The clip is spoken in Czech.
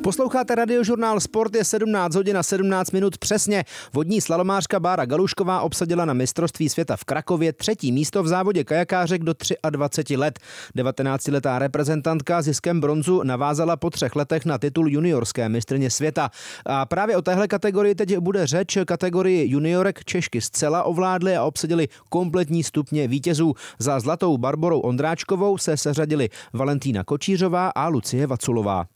Posloucháte Radiožurnál Sport, je 17 hodin a 17 minut přesně. Vodní slalomářka Bára Galušková obsadila na mistrovství světa v Krakově 3. místo v závodě kajakářek do 23 let. 19letá reprezentantka ziskem bronzu navázala po 3 letech na titul juniorské mistryně světa. A právě o téhle kategorii teď bude řeč. Kategorii juniorek Češky zcela ovládly a obsadili kompletní stupně vítězů. Za zlatou Barborou Ondráčkovou se seřadili Valentína Kočířová a Lucie Vaculová.